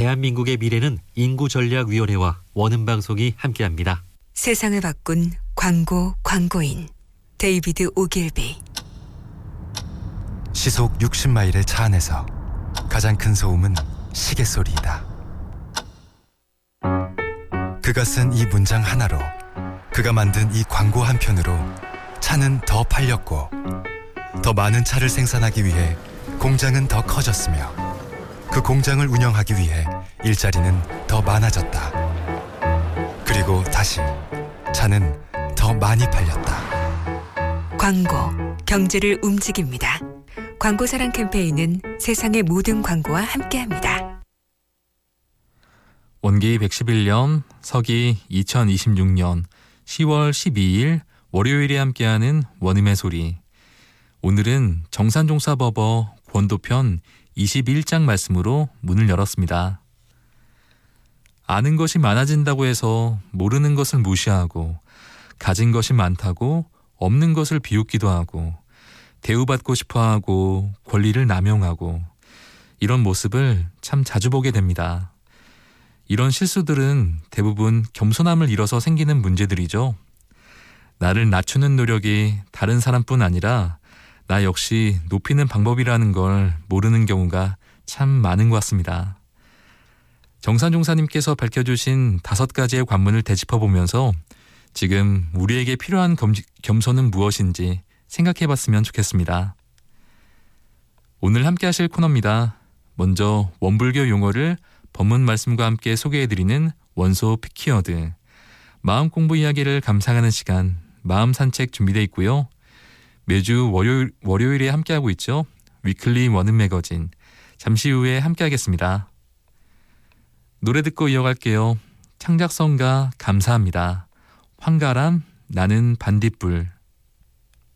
대한민국의 미래는 인구전략위원회와 원음방송이 함께합니다. 세상을 바꾼 광고인 데이비드 오길비. 시속 60마일의 차 안에서 가장 큰 소음은 시계 소리이다. 그가 쓴 이 문장 하나로, 그가 만든 이 광고 한 편으로 차는 더 팔렸고, 더 많은 차를 생산하기 위해 공장은 더 커졌으며, 그 공장을 운영하기 위해 일자리는 더 많아졌다. 그리고 다시 차는 더 많이 팔렸다. 광고, 경제를 움직입니다. 광고사랑 캠페인은 세상의 모든 광고와 함께합니다. 원기 111년, 서기 2026년 10월 12일 월요일에 함께하는 원음의 소리. 오늘은 정산종사법어 권도편 21장 말씀으로 문을 열었습니다. 아는 것이 많아진다고 해서 모르는 것을 무시하고, 가진 것이 많다고 없는 것을 비웃기도 하고, 대우받고 싶어하고 권리를 남용하고, 이런 모습을 참 자주 보게 됩니다. 이런 실수들은 대부분 겸손함을 잃어서 생기는 문제들이죠. 나를 낮추는 노력이 다른 사람뿐 아니라 나 역시 높이는 방법이라는 걸 모르는 경우가 참 많은 것 같습니다. 정산종사님께서 밝혀주신 5가지의 관문을 되짚어보면서 지금 우리에게 필요한 겸손은 무엇인지 생각해봤으면 좋겠습니다. 오늘 함께 하실 코너입니다. 먼저 원불교 용어를 법문 말씀과 함께 소개해드리는 원소 피키워드, 마음 공부 이야기를 감상하는 시간, 마음 산책 준비되어 있고요. 매주 월요일에 함께하고 있죠. 위클리 원음 매거진, 잠시 후에 함께하겠습니다. 노래 듣고 이어갈게요. 창작성가 감사합니다. 황가람 나는 반딧불.